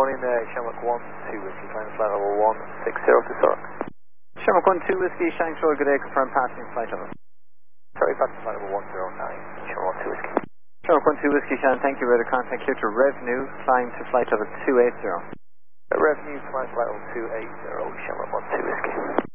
morning, Shamrock 1, 2 Whiskey, flying flight level 160 to Zurich. Shamrock 1, 2 Whiskey, Shanghai Shore, good day, confirm passing flight level. Sorry, back to flight level 109, Shamrock 1, 2 Whiskey. Shamrock 1, 2 Whiskey, Shanghai, thank you, ready to contact clear to revenue, flying to flight level 280. Revenue, flying flight level 280, Shamrock 1, 2 Whiskey.